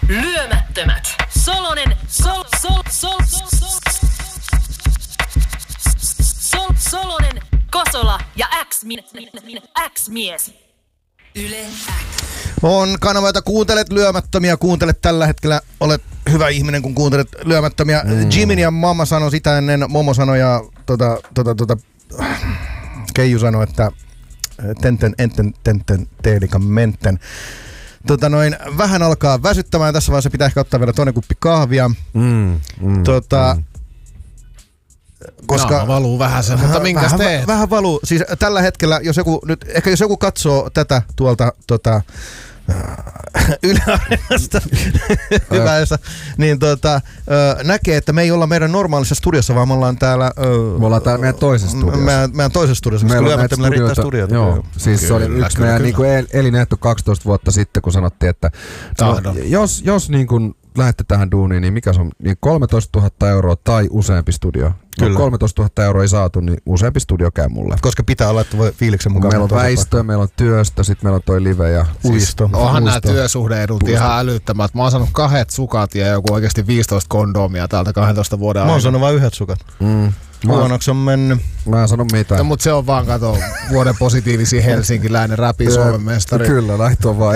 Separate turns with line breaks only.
Lyömättömät. Solonen, Kosola ja X-mies. Yle X.
On kanava, jota kuuntelet Lyömättömiä. Kuuntelet tällä hetkellä. Olet hyvä ihminen, kun kuuntelet Lyömättömiä. Jimin ja Mamma sanoi sitä ennen. Momo sanoi ja Keiju sanoi, että tenten teelikan menten. Vähän alkaa väsyttämään. Tässä vaiheessa pitää ehkä ottaa vielä toinen kuppi kahvia. Koska
valuu vähän sen, mutta minkäs teet?
Vähän valuu. Siis tällä hetkellä, jos joku katsoo tätä tuolta Yle Areenasta hyvässä, niin näkee, että me ei olla meidän normaalissa studiossa, vaan me ollaan täällä
meidän toisessa studiossa.
Meidän toisessa studiossa, koska Lyömättömillä riittää studiota.
Joo, siis se oli yksi meidän niinku elinehto 12 vuotta sitten, kun sanottiin, että jos niin kuin lähdette tähän duuniin, niin mikä se on? Niin 13 000 euroa tai useampi studio. Kyllä. 13 000 euroa ei saatu, niin useampi studio käy mulle.
Koska pitää olla, että voi fiiliksen mukaan.
Meillä on väistöä, meillä on työstä, sitten meillä on toi live ja
uisto.
Onhan nämä työsuhde-edut ihan älyttömät. Mä oon saanut 2 sukat ja joku oikeasti 15 kondomia täältä 12 vuoden aikana.
Mä oon saanut vain 1 sukat. Huonoksi on mennyt.
Mä en sano mitään.
No, mutta se on vaan, kato, vuoden positiivisia helsinkiläinen räpi Suomen mestari.
Kyllä, lähtö on vaan